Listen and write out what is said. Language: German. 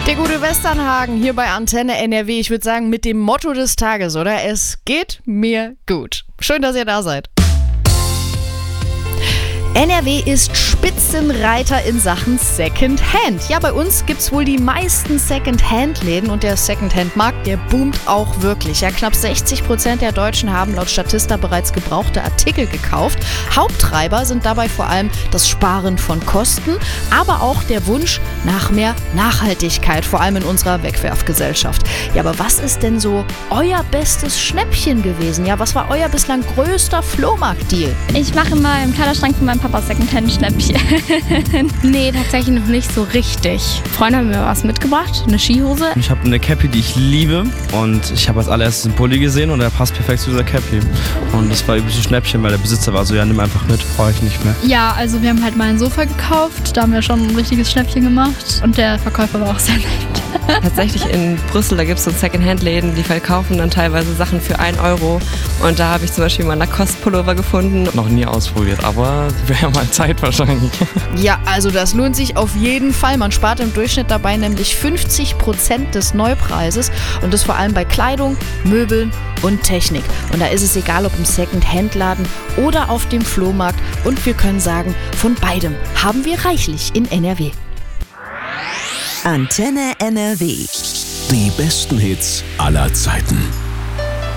Der gute Westernhagen hier bei Antenne NRW. Ich würde sagen, mit dem Motto des Tages, oder? Es geht mir gut. Schön, dass ihr da seid. NRW ist Spitzenreiter in Sachen Secondhand. Ja, bei uns gibt's wohl die meisten Secondhand-Läden und der Secondhand-Markt, der boomt auch wirklich. Ja, knapp 60% der Deutschen haben laut Statista bereits gebrauchte Artikel gekauft. Haupttreiber sind dabei vor allem das Sparen von Kosten, aber auch der Wunsch nach mehr Nachhaltigkeit, vor allem in unserer Wegwerfgesellschaft. Ja, aber was ist denn so euer bestes Schnäppchen gewesen? Ja, was war euer bislang größter Flohmarkt-Deal? Ich mache mal im Kleiderschrank von meinem Papa Secondhand-Schnäppchen. Nee, tatsächlich noch nicht so richtig. Freunde haben mir was mitgebracht, eine Skihose. Ich habe eine Cappy, die ich liebe, und ich habe als allererstes einen Pulli gesehen und der passt perfekt zu dieser Cappy. Und das war übrigens ein Schnäppchen, weil der Besitzer war so, ja, nimm einfach mit, brauche ich nicht mehr. Ja, also wir haben halt mal ein Sofa gekauft, da haben wir schon ein richtiges Schnäppchen gemacht und der Verkäufer war auch sehr nett. Tatsächlich in Brüssel, da gibt es so Secondhand-Läden, die verkaufen dann teilweise Sachen für 1 Euro. Und da habe ich zum Beispiel mal Lacoste-Pullover gefunden. Noch nie ausprobiert, aber wäre mal Zeit wahrscheinlich. Ja, also das lohnt sich auf jeden Fall. Man spart im Durchschnitt dabei nämlich 50% des Neupreises und das vor allem bei Kleidung, Möbeln und Technik. Und da ist es egal, ob im Second-Hand-Laden oder auf dem Flohmarkt. Und wir können sagen, von beidem haben wir reichlich in NRW. Antenne NRW. Die besten Hits aller Zeiten.